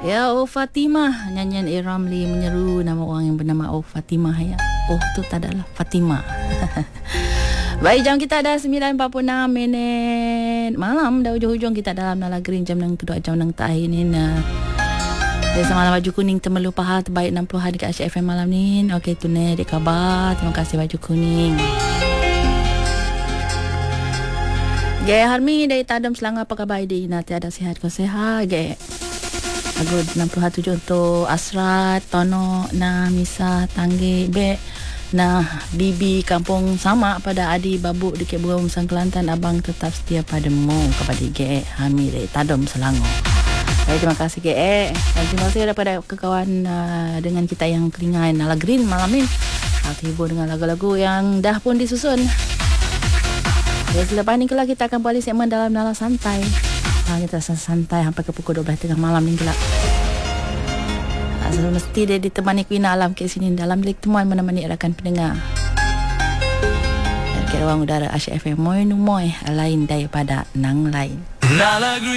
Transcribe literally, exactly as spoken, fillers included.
Ya, Oh Fatimah. Nyanyian A. Ramli menyeru nama orang yang bernama Oh Fatimah ya. Oh tu tak adalah Fatimah. Baik, jam kita dah sembilan empat puluh enam minit malam. Dah hujung-hujung kita dalam Nala Green jam yang kedua, jam yang terakhir ni. Nah, dari semalam baju kuning temelu paha terbaik enam puluh hari dekat Asyik F M malam ni. Okey tu ni dek khabar. Terima kasih baju kuning. Gaya Harmi dari Tadam Selangor, apa khabar Aidi? Nanti ada sihat kau sihat Gaya. Lagu enam puluh tujuh untuk Asrat, Tono, Nah, Misa, Tangge, Bek, Nah, Bibi Kampung Sama pada Adi Babuk di Kebuang Musang Kelantan. Abang tetap setia padamu kepada G E Hamid dari Tadam Selangor. Baik, terima kasih G E. Dan terima kasih daripada kekawan uh, dengan kita yang kelingan Nala Green malam ni. Terhibur dengan lagu-lagu yang dah pun disusun. Ya, selepas ni kelak kita akan balik segmen dalam Nala Santai. Ha, kita santai sampai ke pukul dua belas tengah malam ni kelak. Ha, so, mesti dia ditemani Queen Alam ke sini dalam bilik temuan menemani rakan pendengar. Dekat ruang udara Asyik F M Moy Numoy lain daripada nang lain.